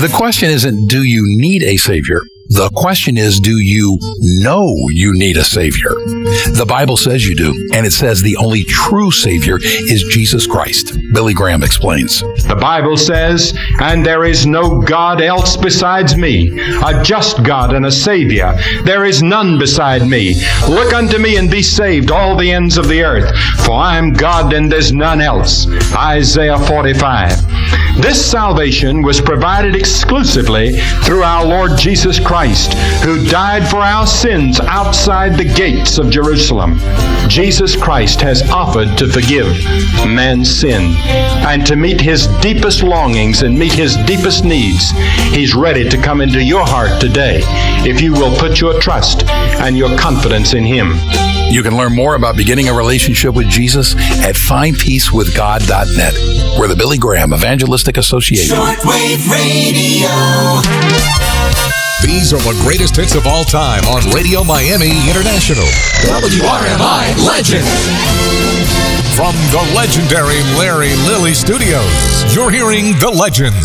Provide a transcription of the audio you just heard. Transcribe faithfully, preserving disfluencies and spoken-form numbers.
The question isn't, do you need a Savior? The question is, do you know you need a Savior? The Bible says you do, and it says the only true Savior is Jesus Christ. Billy Graham explains. The Bible says, "And there is no God else besides me, a just God and a Savior. There is none beside me. Look unto me and be saved, all the ends of the earth, for I am God and there's none else." Isaiah forty-five. This salvation was provided exclusively through our Lord Jesus Christ, who died for our sins outside the gates of Jerusalem. Jesus Christ has offered to forgive man's sin and to meet his deepest longings and meet his deepest needs. He's ready to come into your heart today if you will put your trust and your confidence in him. You can learn more about beginning a relationship with Jesus at find peace with god dot net. We're the Billy Graham Evangelistic Association. Shortwave Radio. These are the greatest hits of all time on Radio Miami International. W R M I Legend. From the legendary Larry Lilly Studios, you're hearing The Legend.